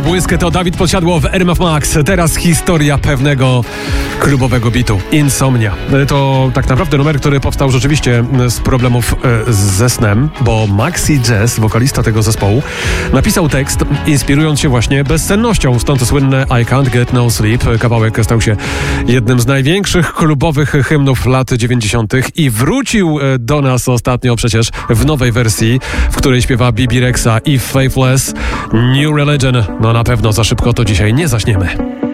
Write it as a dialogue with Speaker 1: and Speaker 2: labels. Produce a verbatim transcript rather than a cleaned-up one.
Speaker 1: Błysk to Dawid Podsiadło w R M F Max. Teraz historia pewnego klubowego bitu. Insomnia. To tak naprawdę numer, który powstał rzeczywiście z problemów ze snem, bo Maxi Jazz, wokalista tego zespołu, napisał tekst inspirując się właśnie bezsennością. Stąd słynne I Can't Get No Sleep. Kawałek stał się jednym z największych klubowych hymnów lat dziewięćdziesiątych i wrócił do nas ostatnio przecież w nowej wersji, w której śpiewa Bebe Rexha i Faithless. New Religion. No na pewno za szybko to dzisiaj nie zaśniemy.